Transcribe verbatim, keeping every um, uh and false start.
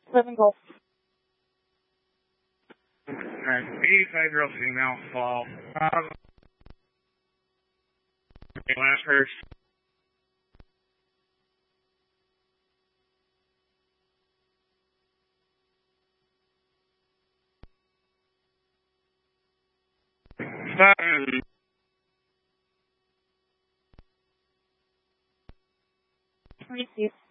Seven Golf. Alright, eighty-five-year-old female, fall. Um, last first. Stop. Receive.